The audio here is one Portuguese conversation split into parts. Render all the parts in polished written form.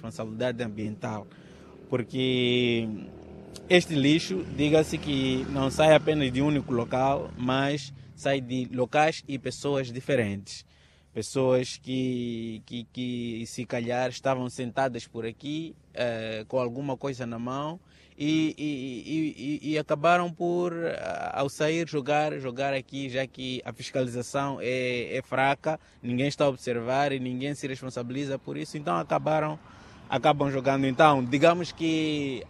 responsabilidade ambiental, porque este lixo, diga-se que não sai apenas de um único local, mas sai de locais e pessoas diferentes. Pessoas que se calhar estavam sentadas por aqui com alguma coisa na mão e acabaram por, ao sair, jogar aqui, já que a fiscalização é fraca, ninguém está a observar e ninguém se responsabiliza por isso, então acabam jogando. Então, digamos que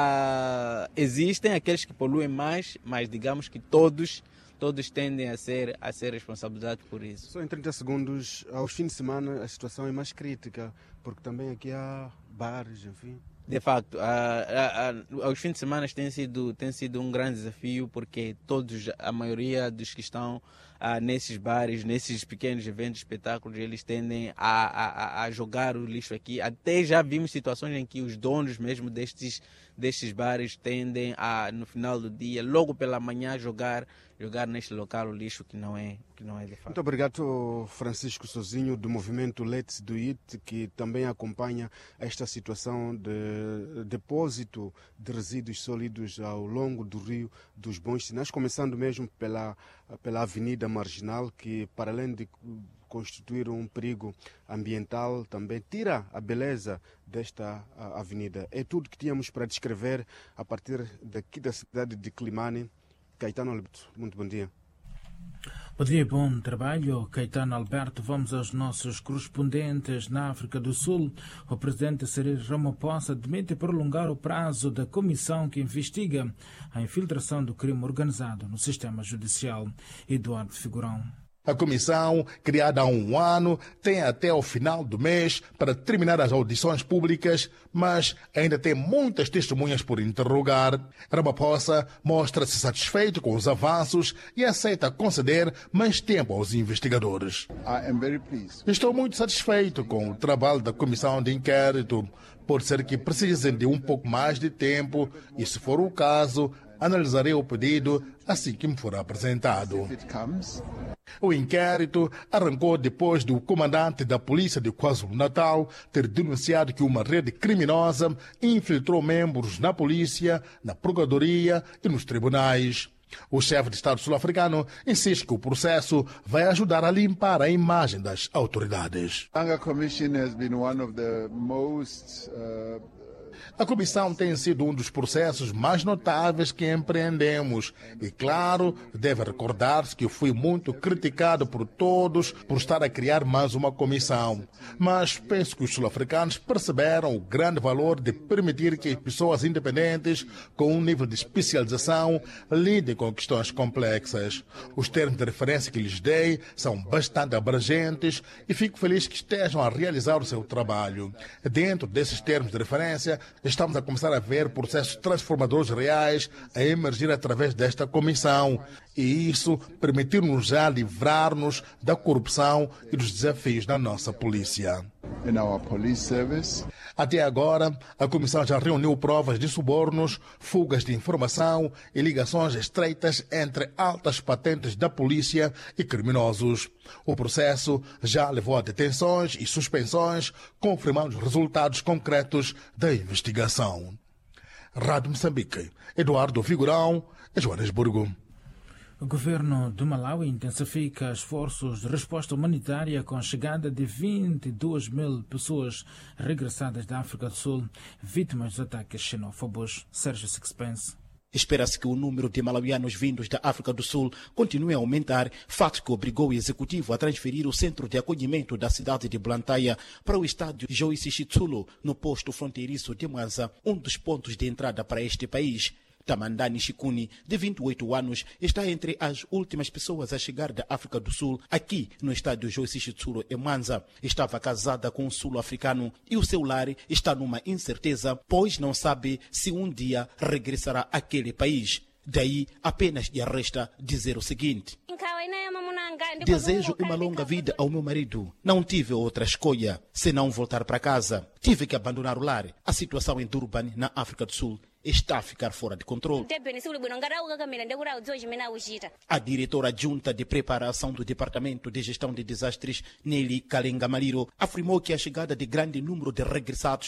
existem aqueles que poluem mais, mas digamos que todos tendem a ser responsabilizados por isso. Só em 30 segundos, aos fins de semana a situação é mais crítica, porque também aqui há bares, enfim. De facto, aos fins de semana tem sido um grande desafio, porque a maioria dos que estão nesses bares, nesses pequenos eventos, espetáculos, eles tendem a jogar o lixo aqui. Até já vimos situações em que os donos mesmo destes bares tendem a, no final do dia, logo pela manhã, jogar neste local o lixo que não é de fato. Muito obrigado, Francisco Sozinho, do movimento Let's Do It, que também acompanha esta situação de depósito de resíduos sólidos ao longo do Rio dos Bons Sinais, começando mesmo pela Avenida Marginal, que, para além de constituir um perigo ambiental, também tira a beleza desta avenida. É tudo que tínhamos para descrever a partir daqui da cidade de Climane. Caetano Alberto, muito bom dia. Bom dia, bom trabalho. Caetano Alberto, vamos aos nossos correspondentes na África do Sul. O presidente Cyril Ramaphosa admite prolongar o prazo da comissão que investiga a infiltração do crime organizado no sistema judicial. Eduardo Figurão. A comissão, criada há um ano, tem até o final do mês para terminar as audições públicas, mas ainda tem muitas testemunhas por interrogar. Ramaphosa mostra-se satisfeito com os avanços e aceita conceder mais tempo aos investigadores. Estou muito satisfeito com o trabalho da comissão de inquérito. Pode ser que precisem de um pouco mais de tempo e, se for o caso, analisarei o pedido assim que me for apresentado. O inquérito arrancou depois do comandante da polícia de KwaZulu-Natal ter denunciado que uma rede criminosa infiltrou membros na polícia, na procuradoria e nos tribunais. O chefe de Estado sul-africano insiste que o processo vai ajudar a limpar a imagem das autoridades. A comissão tem sido um dos processos mais notáveis que empreendemos e, claro, deve recordar-se que eu fui muito criticado por todos por estar a criar mais uma comissão. Mas penso que os sul-africanos perceberam o grande valor de permitir que pessoas independentes, com um nível de especialização, lidem com questões complexas. Os termos de referência que lhes dei são bastante abrangentes e fico feliz que estejam a realizar o seu trabalho. Dentro desses termos de referência, estamos a começar a ver processos transformadores reais a emergir através desta comissão. E isso permitir-nos já livrar-nos da corrupção e dos desafios da nossa polícia. Até agora, a comissão já reuniu provas de subornos, fugas de informação e ligações estreitas entre altas patentes da polícia e criminosos. O processo já levou a detenções e suspensões, confirmando os resultados concretos da investigação. Rádio Moçambique, Eduardo Figurão, Joanesburgo. O governo do Malawi intensifica esforços de resposta humanitária com a chegada de 22 mil pessoas regressadas da África do Sul, vítimas dos ataques xenófobos. Sérgio Sixpence. Espera-se que o número de malauianos vindos da África do Sul continue a aumentar, fato que obrigou o executivo a transferir o centro de acolhimento da cidade de Blantyre para o estádio Joyce Chitsulo, no posto fronteiriço de Mwanza, um dos pontos de entrada para este país. Tamandani Shikuni, de 28 anos, está entre as últimas pessoas a chegar da África do Sul, aqui no estádio Joyce Chitsulo, em Mwanza. Estava casada com um sul-africano e o seu lar está numa incerteza, pois não sabe se um dia regressará àquele país. Daí, apenas lhe resta dizer o seguinte: desejo uma longa vida ao meu marido. Não tive outra escolha senão voltar para casa. Tive que abandonar o lar. A situação em Durban, na África do Sul, está a ficar fora de controle. A diretora adjunta de preparação do Departamento de Gestão de Desastres, Nelly Kalenga Maliro, afirmou que a chegada de grande número de regressados